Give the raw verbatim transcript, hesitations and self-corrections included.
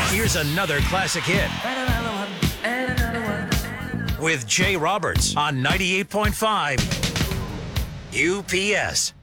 Here's another classic hit And another one, and another one. with Jay Roberts on ninety-eight point five U P S.